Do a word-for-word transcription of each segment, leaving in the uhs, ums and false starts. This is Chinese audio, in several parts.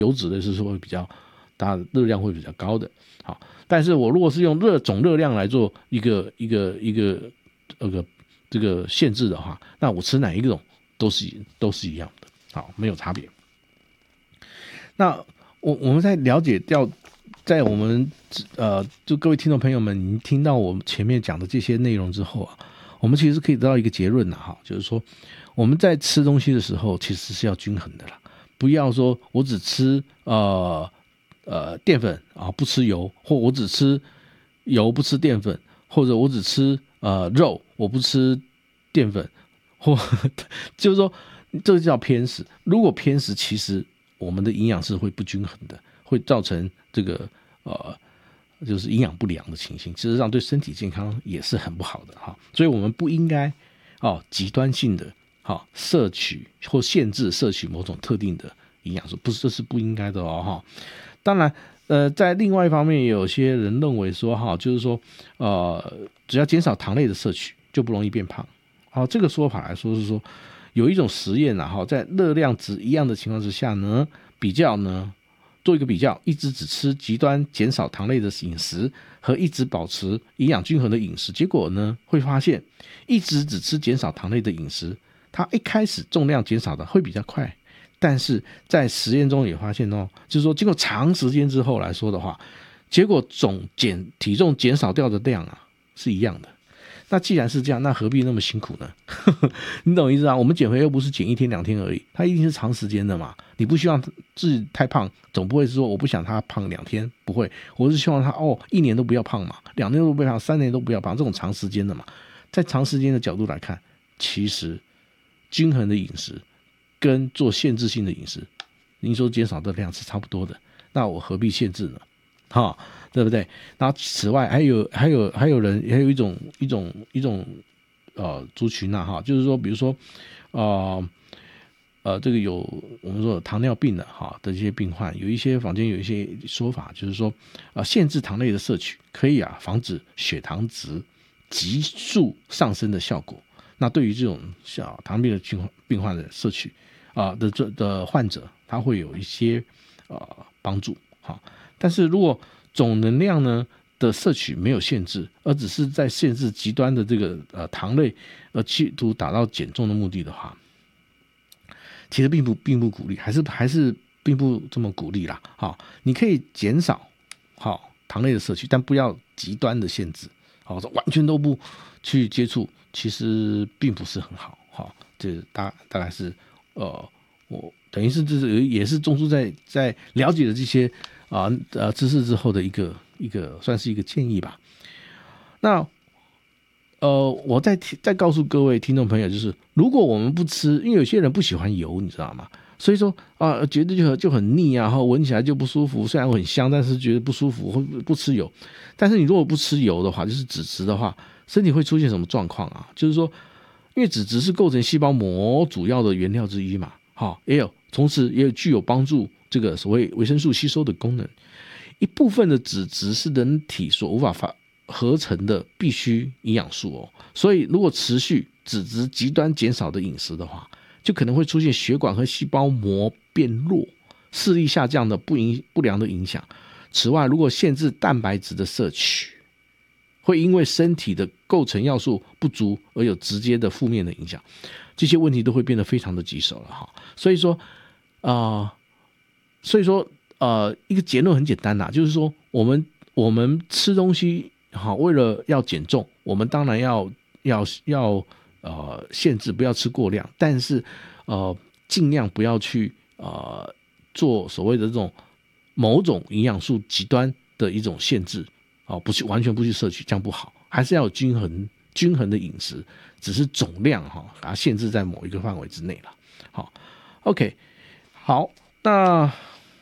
油脂类是会比较它的热量会比较高的。好，但是我如果是用热总热量来做一个一个一个那个这个限制的话，那我吃哪一种都是都是一样的，好，没有差别。那我我们在了解掉，在我们呃，就各位听众朋友们，你听到我们前面讲的这些内容之后啊，我们其实可以得到一个结论呐，哈，就是说我们在吃东西的时候，其实是要均衡的啦，不要说我只吃呃呃淀粉啊，不吃油，或我只吃油不吃淀粉，或者我只吃呃肉我不吃淀粉，或就是说这个叫偏食。如果偏食，其实我们的营养是会不均衡的，会造成这个呃就是营养不良的情形，事实上对身体健康也是很不好的哈。所以我们不应该哦极端性的好摄取或限制摄取某种特定的营养素，不是，这是不应该的哦哈。当然呃在另外一方面，也有些人认为说哈，就是说呃只要减少糖类的摄取就不容易变胖。好，这个说法来说是说有一种实验啊哈，在热量值一样的情况之下呢，比较呢做一个比较，一直只吃极端减少糖类的饮食和一直保持营养均衡的饮食，结果呢会发现一直只吃减少糖类的饮食，它一开始重量减少的会比较快，但是在实验中也发现哦，就是说经过长时间之后来说的话，结果总减体重减少掉的量啊是一样的。那既然是这样，那何必那么辛苦呢？你懂意思啊？我们减肥又不是减一天两天而已，它一定是长时间的嘛。你不希望自己太胖，总不会是说我不想他胖两天，不会，我是希望他哦一年都不要胖嘛，两年都不要胖，三年都不要胖，这种长时间的嘛。在长时间的角度来看，其实均衡的饮食跟做限制性的饮食，您说减少的量是差不多的，那我何必限制呢？哈，对不对？然后此外还有还有还有人还有一种一种一种呃族群啊哈，就是说比如说呃呃这个有我们说有糖尿病的哈的这些病患，有一些坊间有一些说法，就是说啊、呃、限制糖类的摄取可以啊防止血糖值急速上升的效果。那对于这种小糖尿病的病患的摄取啊、呃、的这的患者，他会有一些呃帮助哈。但是如果总能量呢的摄取没有限制，而只是在限制极端的这个呃糖类，而企图达到减重的目的的话，其实并不并不鼓励，还是还是并不这么鼓励啦。好，你可以减少好糖类的摄取，但不要极端的限制。好，完全都不去接触，其实并不是很好。好，这大大概是呃我等于是这是也是中枢在在了解了这些啊呃知识之后的一个一个算是一个建议吧。那呃我再再告诉各位听众朋友，就是如果我们不吃，因为有些人不喜欢油，你知道吗？所以说啊、呃，觉得就很就很腻啊，然后闻起来就不舒服。虽然我很香，但是觉得不舒服，会不吃油。但是你如果不吃油的话，就是脂质的话，身体会出现什么状况啊？就是说，因为脂质是构成细胞膜主要的原料之一嘛，好，也有同时也有具有帮助这个所谓维生素吸收的功能。一部分的脂质是人体所无法发合成的必需营养素哦，所以如果持续脂质极端减少的饮食的话，就可能会出现血管和细胞膜变弱、视力下降的不影不良的影响。此外，如果限制蛋白质的摄取，会因为身体的构成要素不足而有直接的负面的影响，这些问题都会变得非常的棘手了哈。所以说，啊、呃，所以说，呃，一个结论很简单呐，就是说，我们我们吃东西好，为了要减重，我们当然要要要呃限制，不要吃过量，但是呃尽量不要去呃做所谓的这种某种营养素极端的一种限制。哦，不去完全不去摄取，这样不好，还是要有均衡均衡的饮食，只是总量哈、哦，把它限制在某一个范围之内了。好 ，OK， 好，那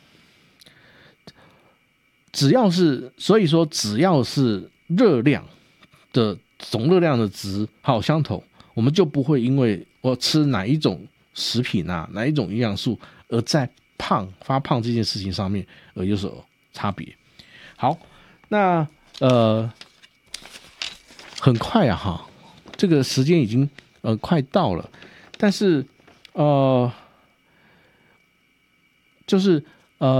只要是所以说只要是热量的总热量的值好相同，我们就不会因为我吃哪一种食品啊，哪一种营养素而在胖发胖这件事情上面而有所差别。好，那呃，很快啊哈，这个时间已经呃快到了，但是呃，就是